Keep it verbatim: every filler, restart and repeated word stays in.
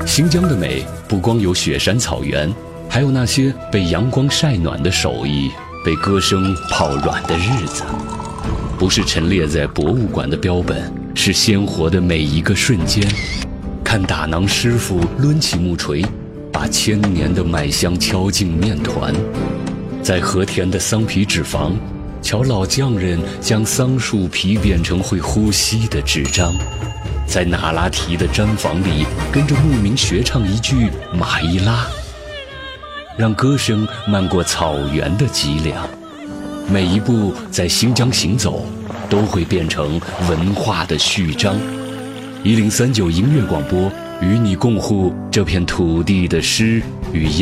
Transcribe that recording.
新疆的美不光有雪山草原，还有那些被阳光晒暖的手艺，被歌声泡软的日子。不是陈列在博物馆的标本，是鲜活的每一个瞬间。看打囊师傅抡起木锤，把千年的麦香敲进面团。在和田的桑皮纸坊，瞧老匠人将桑树皮变成会呼吸的纸张。在那拉提的毡房里，跟着牧民学唱一句马伊拉，让歌声漫过草原的脊梁。每一步在新疆行走，都会变成文化的序章。一零三九音乐广播，与你共护这片土地的诗与